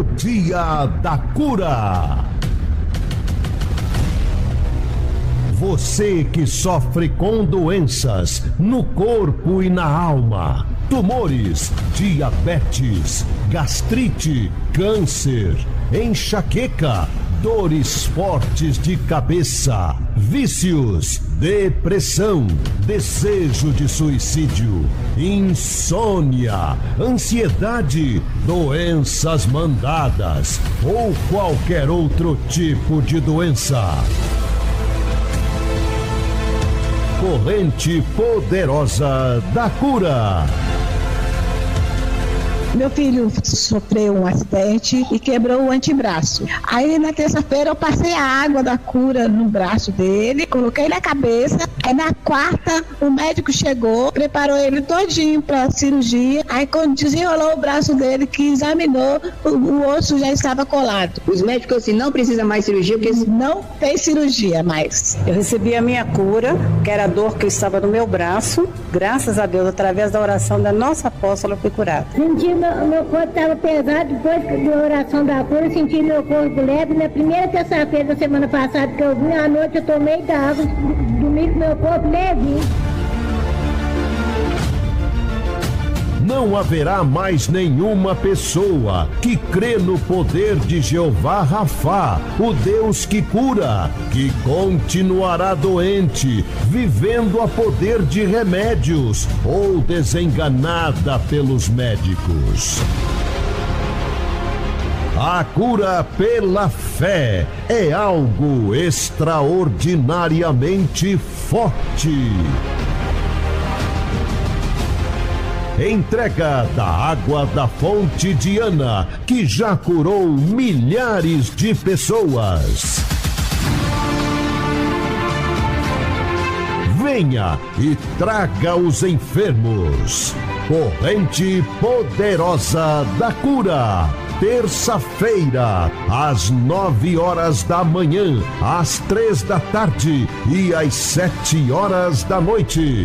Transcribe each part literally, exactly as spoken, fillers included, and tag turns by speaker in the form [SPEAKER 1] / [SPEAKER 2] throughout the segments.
[SPEAKER 1] o Dia da Cura. Você que sofre com doenças no corpo e na alma, tumores, diabetes, gastrite, câncer, enxaqueca, dores fortes de cabeça, vícios, depressão, desejo de suicídio, insônia, ansiedade, doenças mandadas ou qualquer outro tipo de doença. Corrente Poderosa da Cura.
[SPEAKER 2] Meu filho sofreu um acidente e quebrou o antebraço. Aí na terça-feira eu passei a água da cura no braço dele, coloquei na cabeça. Aí na quarta o médico chegou, preparou ele todinho para cirurgia. Aí quando desenrolou o braço dele, que examinou, o, o osso já estava colado.
[SPEAKER 3] Os médicos assim, não precisa mais cirurgia porque
[SPEAKER 2] não tem cirurgia mais.
[SPEAKER 4] Eu recebi a minha cura, que era a dor que estava no meu braço. Graças a Deus, através da oração da nossa apóstola, eu fui curada.
[SPEAKER 5] Senti meu, meu corpo estava pesado, depois da oração da cura, eu senti meu corpo leve. Na primeira terça-feira da semana passada que eu vim, à noite eu tomei da água, dormi com meu corpo levinho.
[SPEAKER 1] Não haverá mais nenhuma pessoa que crê no poder de Jeová Rafá, o Deus que cura, que continuará doente, vivendo a poder de remédios ou desenganada pelos médicos. A cura pela fé é algo extraordinariamente forte. Entrega da água da fonte Diana, que já curou milhares de pessoas. Venha e traga os enfermos. Corrente Poderosa da Cura. Terça-feira, às nove horas da manhã, às três da tarde e às sete horas da noite.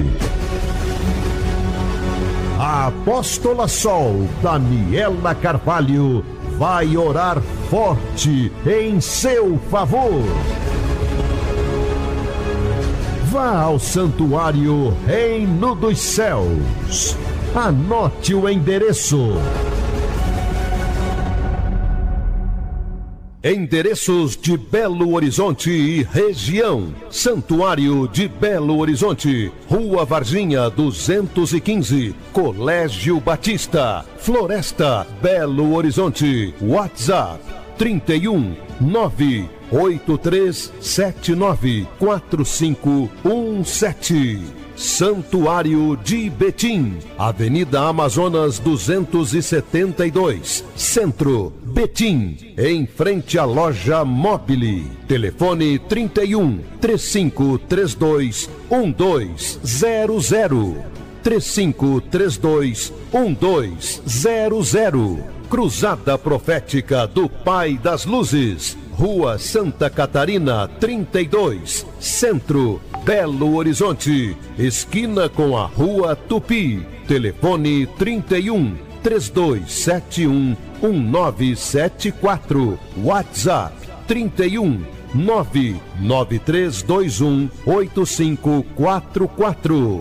[SPEAKER 1] A Apóstola Sol, Daniela Carvalho, vai orar forte em seu favor. Vá ao Santuário Reino dos Céus. Anote o endereço. Endereços de Belo Horizonte e região: Santuário de Belo Horizonte, Rua Varginha duzentos e quinze, Colégio Batista, Floresta, Belo Horizonte. WhatsApp trinta e um, nove oito três sete nove quatro cinco um sete. Santuário de Betim, Avenida Amazonas duzentos e setenta e dois, Centro, Betim, em frente à loja Mobile. Telefone trinta e um, trinta e cinco trinta e dois, doze zero zero. trinta e cinco trinta e dois, doze zero zero. Cruzada Profética do Pai das Luzes, Rua Santa Catarina trinta e dois, Centro, Belo Horizonte, esquina com a Rua Tupi. Telefone trinta e um, três dois sete um, um nove sete quatro. WhatsApp trinta e um, nove nove três dois um, oito cinco quatro quatro.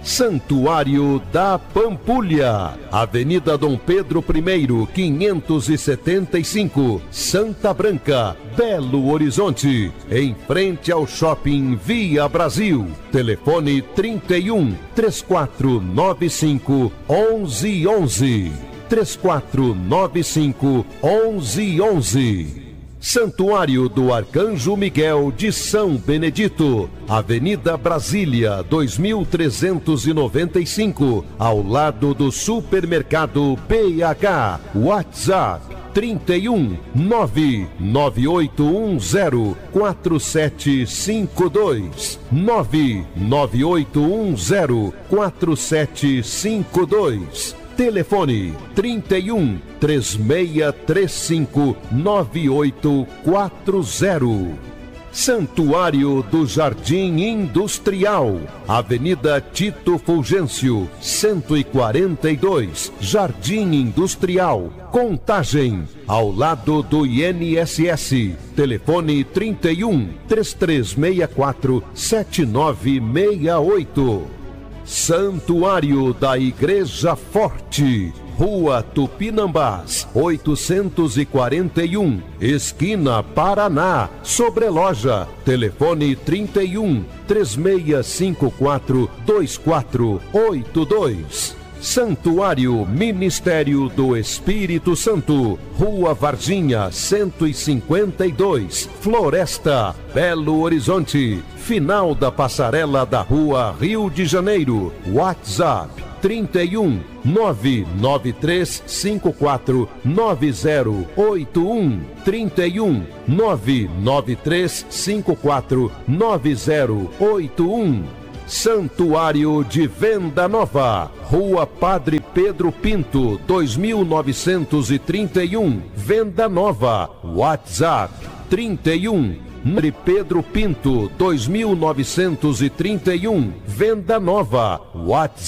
[SPEAKER 1] Santuário da Pampulha, Avenida Dom Pedro I, quinhentos e setenta e cinco, Santa Branca, Belo Horizonte, em frente ao Shopping Via Brasil. Telefone trinta e um, três quatro nove cinco, onze onze. três quatro nove cinco, onze onze. Santuário do Arcanjo Miguel de São Benedito, Avenida Brasília, dois mil trezentos e noventa e cinco, ao lado do Supermercado B H. WhatsApp trinta e um, nove nove oito um zero, quatro sete cinco dois, nove nove oito um zero, quatro sete cinco dois. Telefone trinta e um, três seis três cinco, nove oito quatro zero. Santuário do Jardim Industrial, Avenida Tito Fulgêncio, cento e quarenta e dois, Jardim Industrial, Contagem, ao lado do I N S S. Telefone trinta e um, três três seis quatro, sete nove seis oito. Santuário da Igreja Forte, Rua Tupinambás, oitocentos e quarenta e um, esquina Paraná, Sobreloja. Telefone trinta e um, três seis cinco quatro, dois quatro oito dois. Santuário Ministério do Espírito Santo, Rua Varginha, cento e cinquenta e dois, Floresta, Belo Horizonte. Final da passarela da Rua Rio de Janeiro. WhatsApp trinta e um, nove nove três cinco quatro, nove zero oito um, trinta e um, nove nove três cinco quatro, nove zero oito um. Santuário de Venda Nova, Rua Padre Pedro Pinto, dois mil novecentos e trinta e um, Venda Nova. WhatsApp trinta e um, Padre Pedro Pinto, dois mil novecentos e trinta e um, Venda Nova. WhatsApp